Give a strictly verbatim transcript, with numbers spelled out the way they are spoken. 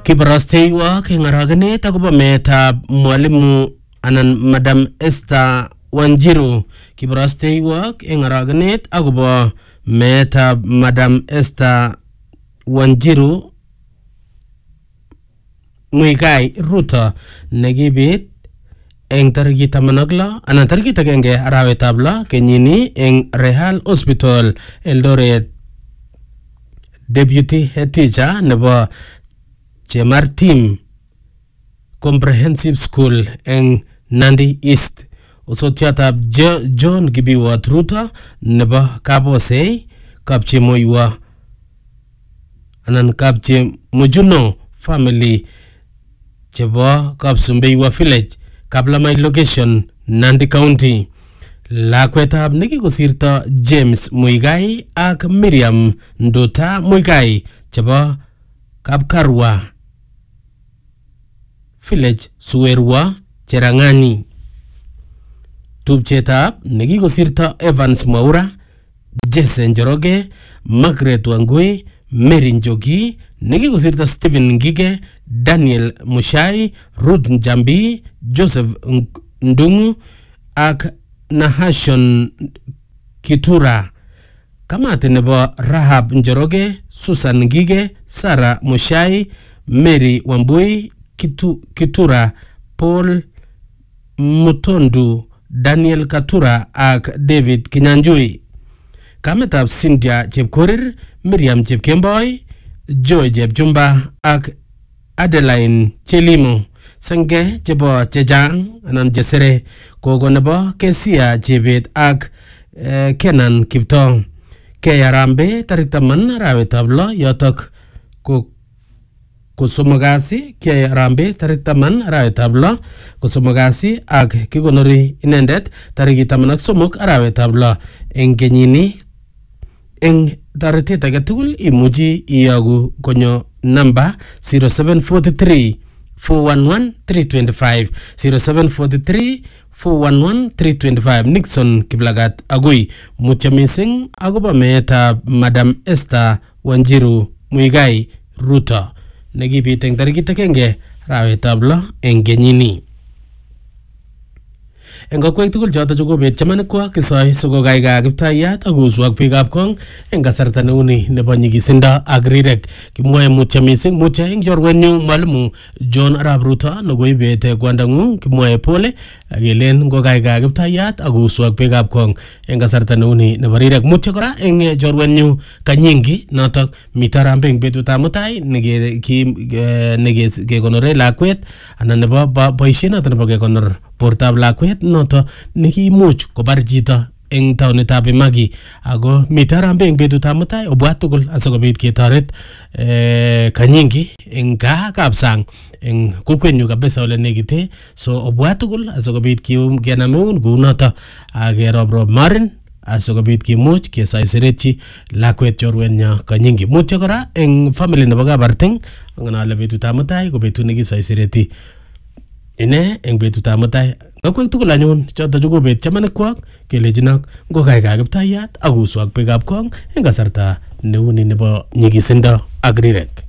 Kibarasteiwok eng aragenet akobo meetab mwalimu anan Madam Esther Wanjiru. Kibarasteiwok eng aragenet akobo meetab Madam Esther Wanjiru Muigai Ruto nekibit eng tarikit taman ak lo anan tarikit agenge arawetab lo kenyini eng Rehal Hospital Eldoret. Deputy Head Teacher nebo Chemartim Comprehensive School eng Nandi East osotiatab John Kibiwot Ruto nebo Kabosei Kapchemoiwa anan Kapchemujuno family chebo Kapsumbeiwa village Kaplamai location Nandi County. Lakwetab nekikosirto James Muigai ak Miriam Nduta Muigai chebo Kapkarwa village Suwerwa Cherangani. Tupchetab nekikosirto Evans Mwaura, Jesse Njoroge, Margaret Wangui, Mary Njoki, nekikosirto Stephen Ngige, Daniel Mushai, Ruth Njambi, Joseph Ndungu ak Nahashon Kitura. Kamati nebo Rahab Njoroge, Susan Ngige, Sarah Mushai, Mary Wambui, Kitu, Kitura, Paul Mutondu, Daniel Katura ak David Kinyanjui. Kametab Cynthia Chepkorir, Miriam Chepkemboi, Joy Chepchumba ak Adeline Chelimo. Senge chebo Chejang anan Jesere kogo nebo Kesia Chebet ak uh, Kenan Kiptong. Keyarambe tarik taman arawetab lo yotok ko kusomogasi Keyarambe tarik taman arawetab lo kusomogasi ak kikonori inendet tarik taman ak somok arawetab lo eng kenyini. Eng taretet age tugul imuchi iyagu konyo namba zero seven four three four one one three two five zero seven four three four one one three two five. Nixon Kiblagat Agui. Mucha mising agoba meetab Madam Esther Wanjiru Muigai Ruto nekibit eng tarikit agenge arawetab lo eng kenyini. Eng kokwek tugul choto chukobet chamanikwa kisoy sokokaiga kiptayat akuswak biikab kong eng kasarta neuni nebo nyigisindo ak rirek. Kimwae mutya mising mutya eng chorwenyu mwalimu John Arap Ruto nokoibet kwandangung kimwae pole akelen ngokaiga kiptayat akuswak biikab kong eng kasarta neuni nebo rirek. Mutya kora eng chorwenyu Kanyingi notok mitarambe eng betutab mutai neke kekonore lakwet anan nebo boisiet noto nebo kekonor bortab lakwet noto nekimuch kobar chito eng taonitab Imagi ako mitarambe eng betutab mutai obwat tugul asikobit ketoret eh, Kanyingi eng gaa kapsang eng kokwenyu kabisa ole nekite. So obwat tugul asikobit kium kenam eun kou noto akerobrob marin asikobit kimuch kesaiseretchi lakwet chorwenyo Kanyingi. Mutyo kora eng family nebo Kabarting ngale betutab mutai ko betut nekisaisereti ine eng betutab mutai. Kokwek tugul anyun choto chukobet chamanikwak kelejinok ngokaiga kiptayat akuswak biikab kong eng kasarta neuni nebo nyigisindo ak rirek.